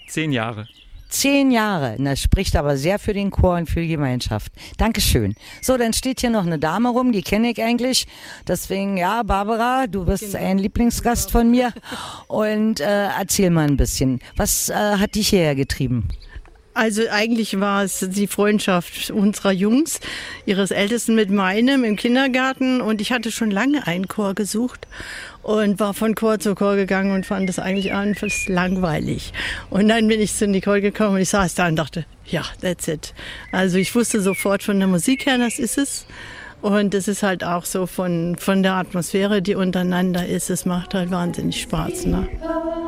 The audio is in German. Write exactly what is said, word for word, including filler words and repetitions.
Zehn Jahre. Zehn Jahre. Das spricht aber sehr für den Chor und für die Gemeinschaft. Dankeschön. So, dann steht hier noch eine Dame rum, die kenne ich eigentlich. Deswegen, ja, Barbara, du bist Genau. ein Lieblingsgast von mir. Und äh, erzähl mal ein bisschen. Was äh, hat dich hierher getrieben? Also eigentlich war es die Freundschaft unserer Jungs, ihres Ältesten mit meinem im Kindergarten. Und ich hatte schon lange einen Chor gesucht und war von Chor zu Chor gegangen und fand das eigentlich anfangs langweilig. Und dann bin ich zu Nicole gekommen und ich saß da und dachte, ja, that's it. Also ich wusste sofort von der Musik her, das ist es. Und es ist halt auch so von, von der Atmosphäre, die untereinander ist. Es macht halt wahnsinnig Spaß, ne?